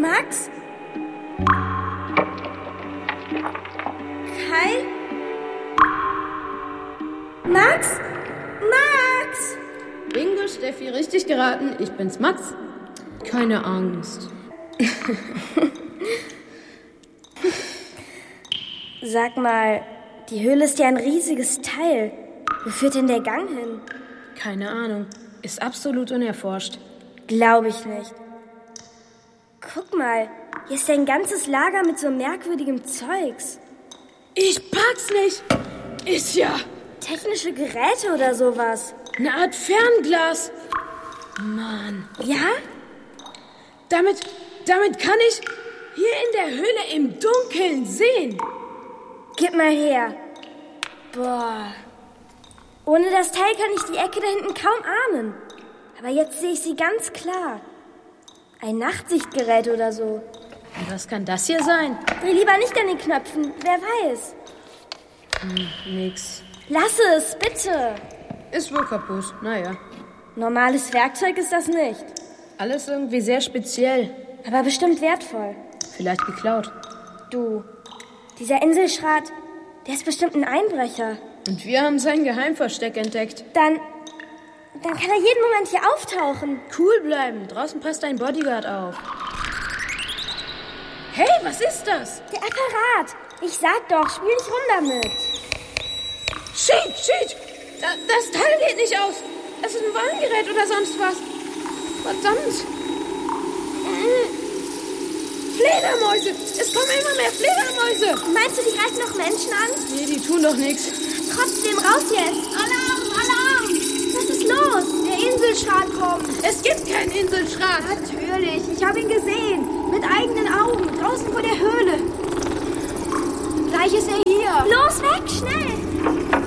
Max? Kai? Max? Max! Bingo, Steffi, richtig geraten. Ich bin's, Max. Keine Angst. Sag mal, die Höhle ist ja ein riesiges Teil. Wo führt denn der Gang hin? Keine Ahnung. Ist absolut unerforscht. Glaube ich nicht. Guck mal, hier ist ja ein ganzes Lager mit so merkwürdigem Zeugs. Ich pack's nicht. Ist ja Technische Geräte oder sowas. eine Art Fernglas. Mann. Ja? Damit kann ich hier in der Höhle im Dunkeln sehen. Gib mal her. Boah. Ohne das Teil kann ich die Ecke da hinten kaum ahnen. Aber jetzt sehe ich sie ganz klar. Ein Nachtsichtgerät oder so. Und was kann das hier sein? Dreh lieber nicht an den Knöpfen, wer weiß. Nix. Lass es, bitte. Ist wohl kaputt. Naja. Normales Werkzeug ist das nicht. Alles irgendwie sehr speziell. Aber bestimmt wertvoll. Vielleicht geklaut. Du, dieser Inselschrat, der ist bestimmt ein Einbrecher. Und wir haben sein Geheimversteck entdeckt. Dann kann er jeden Moment hier auftauchen. Cool bleiben. Draußen passt ein Bodyguard auf. Hey, was ist das? Der Apparat. Ich sag doch, spiel nicht rum damit. Shit! Das Teil geht nicht aus. Es ist ein Warngerät oder sonst was. Verdammt. Fledermäuse. Es kommen immer mehr Fledermäuse. Meinst du, die greifen noch Menschen an? Nee, die tun doch nichts. Trotzdem raus jetzt. Alarm! Was ist los? Der Inselschrat kommt. Es gibt keinen Inselschrat. Natürlich, ich habe ihn gesehen. Mit eigenen Augen, draußen vor der Höhle. Gleich ist er hier. Los, weg, schnell.